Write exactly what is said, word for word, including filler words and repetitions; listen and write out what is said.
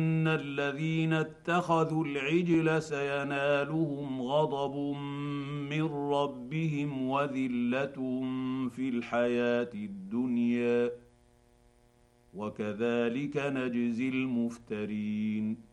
ان الذين اتخذوا العجل سينالهم غضب من ربهم وذله في الحياه الدنيا وكذلك نجزي المفترين.